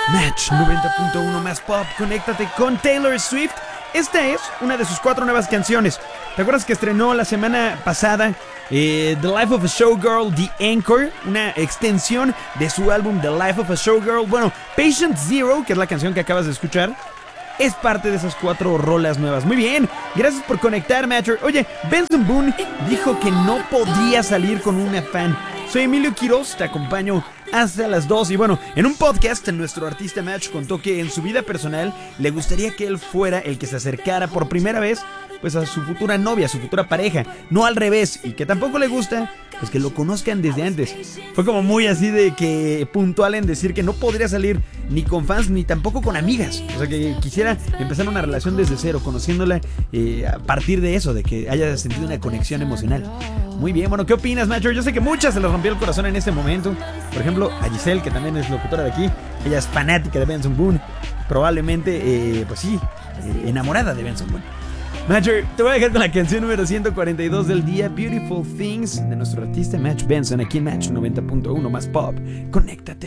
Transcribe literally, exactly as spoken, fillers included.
Match noventa punto uno más pop, conéctate con Taylor Swift. Esta es una de sus cuatro nuevas canciones. ¿Te acuerdas que estrenó la semana pasada eh, The Life of a Showgirl, The Anchor? Una extensión de su álbum The Life of a Showgirl. Bueno, Patient Zero, que es la canción que acabas de escuchar, es parte de esas cuatro rolas nuevas. Muy bien, gracias por conectar, Matcher. Oye, Benson Boone dijo que no podría salir con una fan. Soy Emilio Quiroz, te acompaño hasta las dos. Y bueno, en un podcast nuestro artista Match contó que en su vida personal le gustaría que él fuera el que se acercara por primera vez pues a su futura novia, a su futura pareja, no al revés, y que tampoco le gusta pues que lo conozcan desde antes. Fue como muy así de que puntual en decir que no podría salir ni con fans ni tampoco con amigas. O sea, que quisiera empezar una relación desde cero, conociéndola eh, a partir de eso, de que haya sentido una conexión emocional. Muy bien, bueno, ¿qué opinas, Matcher? Yo sé que muchas se les rompió el corazón en este momento. Por ejemplo, a Giselle, que también es locutora de aquí. Ella es fanática de Benson Boone. Probablemente, eh, pues sí, eh, enamorada de Benson Boone. Matcher, te voy a dejar con la canción número ciento cuarenta y dos del día, Beautiful Things, de nuestro artista Match Benson, aquí en Match noventa punto uno más pop. Conéctate.